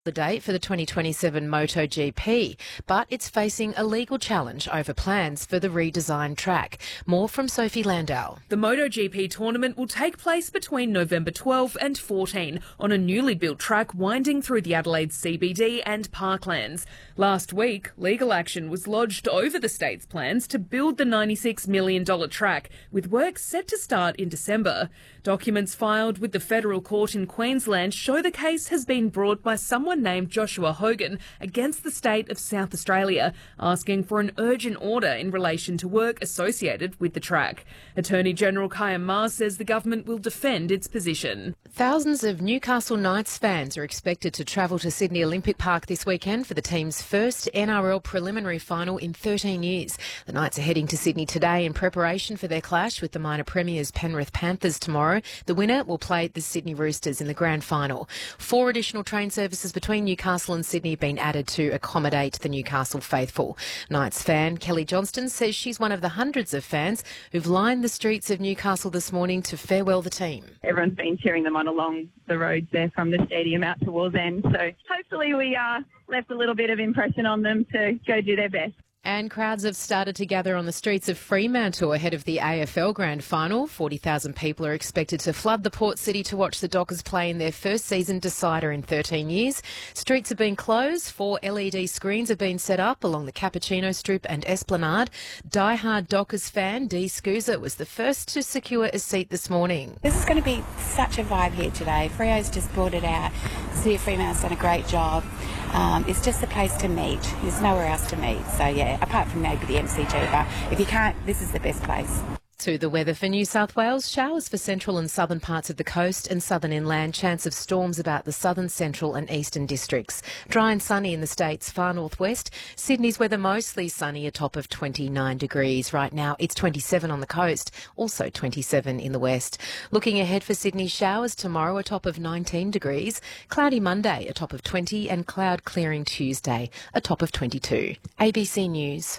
The date for the 2027 MotoGP, but it's facing a legal challenge over plans for the redesigned track. More from Sophie Landau. The MotoGP tournament will take place between November 12 and 14 on a newly built track winding through the Adelaide CBD and Parklands. Last week, legal action was lodged over the state's plans to build the $96 million track, with work set to start in December. Documents filed with the federal court in Queensland show the case has been brought by someone named Joshua Hogan against the state of South Australia, asking for an urgent order in relation to work associated with the track. Attorney General Kaya Ma says the government will defend its position. Thousands of Newcastle Knights fans are expected to travel to Sydney Olympic Park this weekend for the team's first NRL preliminary final in 13 years. The Knights are heading to Sydney today in preparation for their clash with the minor premiers Penrith Panthers tomorrow. The winner will play the Sydney Roosters in the grand final. 4 additional train services between Newcastle and Sydney have been added to accommodate the Newcastle faithful. Knights fan Kelly Johnston says she's one of the hundreds of fans who've lined the streets of Newcastle this morning to farewell the team. Everyone's been cheering them on along the roads there from the stadium out to Wallsend. So hopefully we left a little bit of impression on them to go do their best. And crowds have started to gather on the streets of Fremantle ahead of the AFL Grand Final. 40,000 people are expected to flood the port city to watch the Dockers play in their first season decider in 13 years. Streets have been closed. 4 LED screens have been set up along the Cappuccino Strip and Esplanade. Die-hard Dockers fan Dee Scusa was the first to secure a seat this morning. This is going to be such a vibe here today. Freo's just brought it out. City of Fremantle's done a great job. It's just the place to meet. There's nowhere else to meet. So, yeah, apart from maybe the MCG, but if you can't, this is the best place. To the weather for New South Wales, showers for central and southern parts of the coast and southern inland, chance of storms about the southern, central and eastern districts. Dry and sunny in the state's far northwest. Sydney's weather mostly sunny, a top of 29 degrees. Right now it's 27 on the coast, also 27 in the west. Looking ahead for Sydney, showers tomorrow, a top of 19 degrees. Cloudy Monday, a top of 20 and cloud clearing Tuesday, a top of 22. ABC News.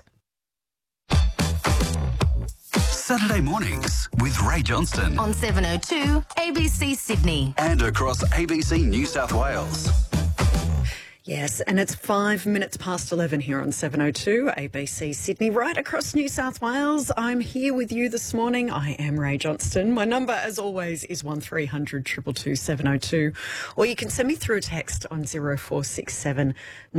Saturday mornings with Ray Johnston on 702 ABC Sydney and across ABC New South Wales. Yes, and it's 5 minutes past 11 here on 702 ABC Sydney, right across New South Wales. I'm here with you this morning. I am Ray Johnston. My number, as always, is 1300 222 702, or you can send me through a text on 0467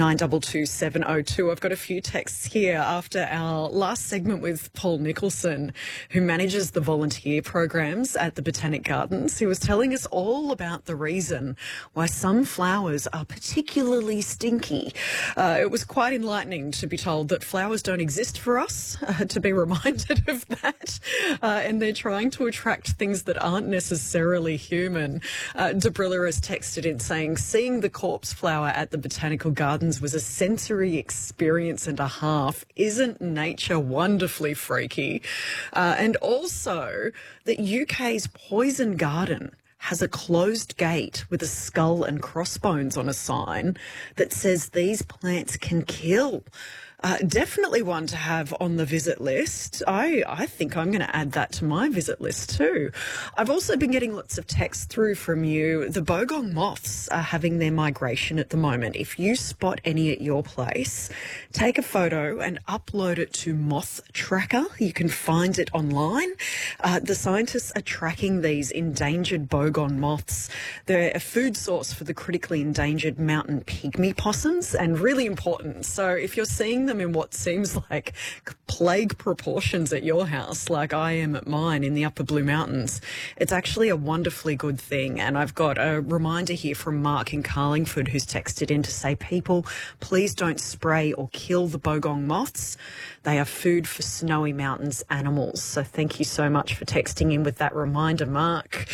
922 702. I've got a few texts here after our last segment with Paul Nicholson, who manages the volunteer programs at the Botanic Gardens. He was telling us all about the reason why some flowers are particularly stinky. It was quite enlightening to be told that flowers don't exist for us, to be reminded of that, and they're trying to attract things that aren't necessarily human. Debrilla has texted in saying, seeing the corpse flower at the Botanical Gardens was a sensory experience and a half. Isn't nature wonderfully freaky? And also that UK's Poison Garden has a closed gate with a skull and crossbones on a sign that says these plants can kill. Definitely one to have on the visit list. I think I'm going to add that to my visit list too. I've also been getting lots of texts through from you. The bogong moths are having their migration at the moment. If you spot any at your place, take a photo and upload it to Moth Tracker. You can find it online. The scientists are tracking these endangered bogong moths. They're a food source for the critically endangered mountain pygmy possums, and really important. So if you're seeing them in what seems like plague proportions at your house, like I am at mine in the Upper Blue Mountains, it's actually a wonderfully good thing. And I've got a reminder here from Mark in Carlingford, who's texted in to say, people, please don't spray or kill the bogong moths. They are food for Snowy Mountains animals. So thank you so much for texting in with that reminder, Mark.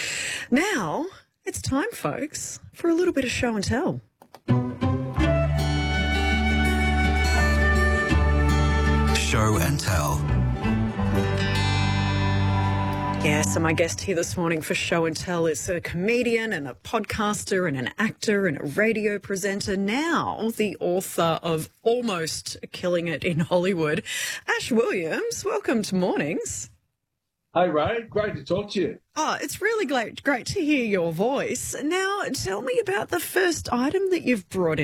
Now it's time, folks, for a little bit of show and tell. Show and tell. Yes, and my guest here this morning for Show and Tell is a comedian and a podcaster and an actor and a radio presenter, now the author of Almost Killing It in Hollywood. Ash Williams, welcome to Mornings. Hey, Ray. Great to talk to you. Oh, it's really great to hear your voice. Now, tell me about the first item that you've brought in.